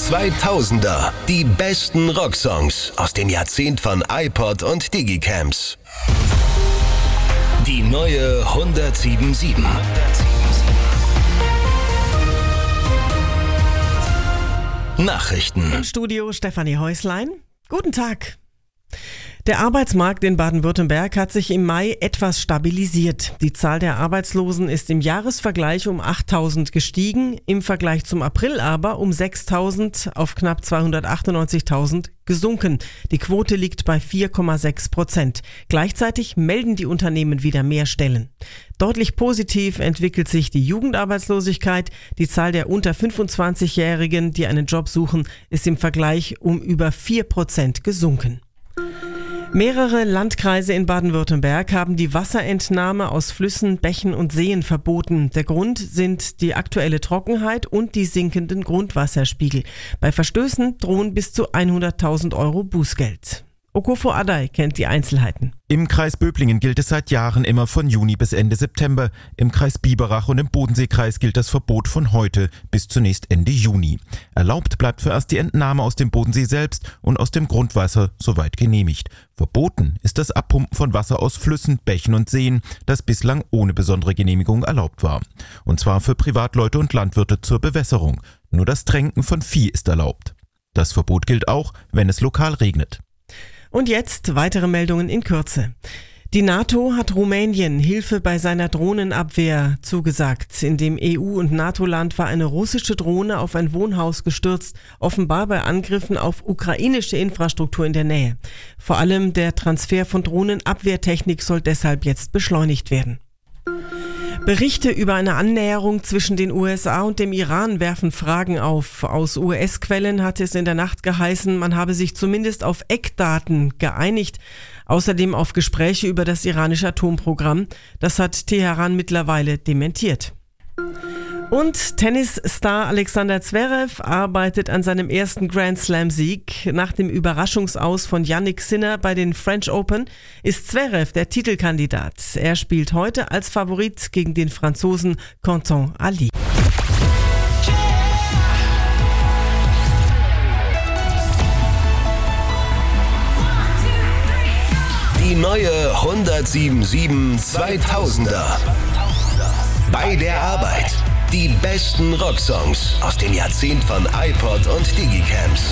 2000er. Die besten Rocksongs aus dem Jahrzehnt von iPod und Digicams. Die neue 107.7. Nachrichten. Im Studio Stefanie Häuslein. Guten Tag. Der Arbeitsmarkt in Baden-Württemberg hat sich im Mai etwas stabilisiert. Die Zahl der Arbeitslosen ist im Jahresvergleich um 8.000 gestiegen, im Vergleich zum April aber um 6.000 auf knapp 298.000 gesunken. Die Quote liegt bei 4,6%. Gleichzeitig melden die Unternehmen wieder mehr Stellen. Deutlich positiv entwickelt sich die Jugendarbeitslosigkeit. Die Zahl der unter 25-Jährigen, die einen Job suchen, ist im Vergleich um über 4% gesunken. Mehrere Landkreise in Baden-Württemberg haben die Wasserentnahme aus Flüssen, Bächen und Seen verboten. Der Grund sind die aktuelle Trockenheit und die sinkenden Grundwasserspiegel. Bei Verstößen drohen bis zu 100.000 Euro Bußgeld. Okofo Adai kennt die Einzelheiten. Im Kreis Böblingen gilt es seit Jahren immer von Juni bis Ende September. Im Kreis Biberach und im Bodenseekreis gilt das Verbot von heute bis zunächst Ende Juni. Erlaubt bleibt vorerst die Entnahme aus dem Bodensee selbst und aus dem Grundwasser, soweit genehmigt. Verboten ist das Abpumpen von Wasser aus Flüssen, Bächen und Seen, das bislang ohne besondere Genehmigung erlaubt war. Und zwar für Privatleute und Landwirte zur Bewässerung. Nur das Tränken von Vieh ist erlaubt. Das Verbot gilt auch, wenn es lokal regnet. Und jetzt weitere Meldungen in Kürze. Die NATO hat Rumänien Hilfe bei seiner Drohnenabwehr zugesagt. In dem EU- und NATO-Land war eine russische Drohne auf ein Wohnhaus gestürzt, offenbar bei Angriffen auf ukrainische Infrastruktur in der Nähe. Vor allem der Transfer von Drohnenabwehrtechnik soll deshalb jetzt beschleunigt werden. Berichte über eine Annäherung zwischen den USA und dem Iran werfen Fragen auf. Aus US-Quellen hat es in der Nacht geheißen, man habe sich zumindest auf Eckdaten geeinigt, außerdem auf Gespräche über das iranische Atomprogramm. Das hat Teheran mittlerweile dementiert. Und Tennisstar Alexander Zverev arbeitet an seinem ersten Grand-Slam-Sieg. Nach dem Überraschungsaus von Jannik Sinner bei den French Open ist Zverev der Titelkandidat. Er spielt heute als Favorit gegen den Franzosen Quentin Ali. Die neue 107.7 2000er. Bei der Arbeit. Die besten Rocksongs aus dem Jahrzehnt von iPod und Digicams.